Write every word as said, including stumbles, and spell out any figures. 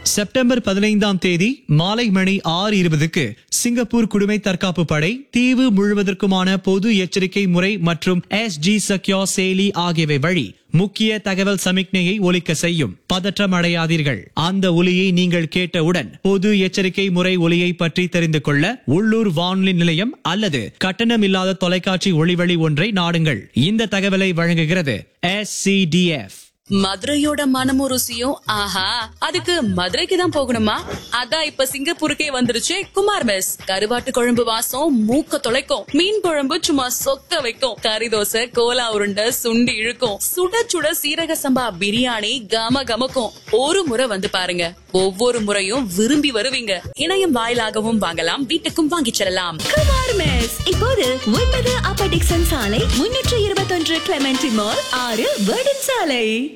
September பதினைந்தாம் தேதி மாலை மணி ஆறு இருபதுக்கு சிங்கப்பூர் குடிமை தற்காப்பு படை தீவு முழுவதற்குமான பொது எச்சரிக்கை முறை மற்றும் எஸ் ஜி செக்யூர் செயலி ஆகியவை வழி முக்கிய தகவல் சமிக்ஞையை ஒலிக்க செய்யும். பதற்றம் அடையாதீர்கள். அந்த ஒலியை நீங்கள் கேட்டவுடன் பொது எச்சரிக்கை முறை ஒலியை பற்றி தெரிந்து கொள்ள உள்ளூர் வானொலி நிலையம் அல்லது கட்டணமில்லாத தொலைக்காட்சி ஒளிவழி ஒன்றை நாடுங்கள். இந்த தகவலை வழங்குகிறது எஸ் சி டி எஃப். மதுரையோட மனமும் ருசியும் ஆஹா, அதுக்கு மதுரைக்கு தான் போகணுமா? அதான் இப்ப சிங்கப்பூருக்கே வந்துருச்சு குமார் மெஸ். கருவாட்டு குழம்பு வாசம் மூக்க தொலைக்கும், மீன் குழம்பு சும்மா சொக்க வைக்கும், கறி தோசை கோலா உருண்டை சுண்டி இழுக்கும், சுட சுட சீரக சம்பா பிரியாணி கம கமக்கும். ஒரு முறை வந்து பாருங்க, ஒவ்வொரு முறையும் விரும்பி வருவீங்க. இணையம் வாயிலாகவும் வாங்கலாம், வீட்டுக்கும் வாங்கிச் செல்லலாம். குமார் மெஸ் இப்போது ஒன்பது அப்பர் டிக்சன் சாலை, முன்னூற்று இருபத்தொன்று கிளெமென்டி மால், ஆறு வேர்டன் சாலை.